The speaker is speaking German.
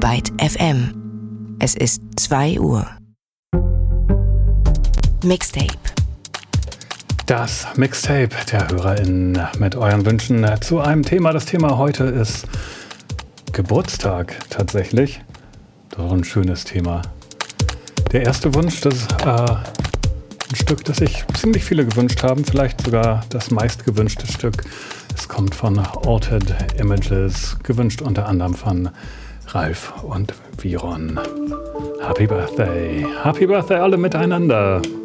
Byte FM. Es ist 2 Uhr. Mixtape. Das Mixtape der HörerInnen mit euren Wünschen zu einem Thema. Das Thema heute ist Geburtstag tatsächlich. Doch ein schönes Thema. Der erste Wunsch, das ist ein Stück, das sich ziemlich viele gewünscht haben, vielleicht sogar das meistgewünschte Stück. Es kommt von Altered Images, gewünscht unter anderem von Ralf und Viron. Happy Birthday alle miteinander.